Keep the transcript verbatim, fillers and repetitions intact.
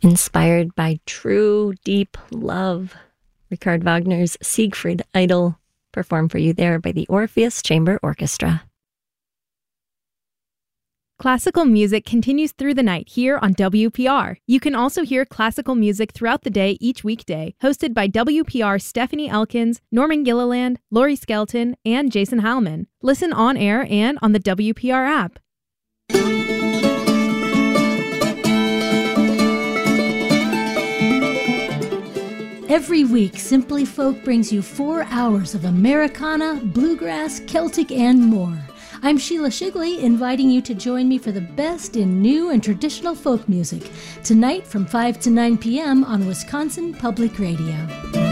Inspired by true, deep love. Richard Wagner's Siegfried Idol, performed for you there by the Orpheus Chamber Orchestra. Classical music continues through the night here on W P R. You can also hear classical music throughout the day each weekday, hosted by W P R's Stephanie Elkins, Norman Gilliland, Laurie Skelton, and Jason Heilman. Listen on air and on the W P R app. Every week, Simply Folk brings you four hours of Americana, bluegrass, Celtic, and more. I'm Sheila Shigley, inviting you to join me for the best in new and traditional folk music, tonight from five to nine p.m. on Wisconsin Public Radio.